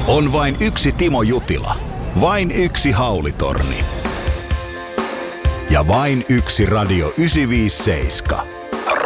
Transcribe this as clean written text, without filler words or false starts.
On vain yksi Timo Jutila, vain yksi Haulitorni ja vain yksi Radio 957.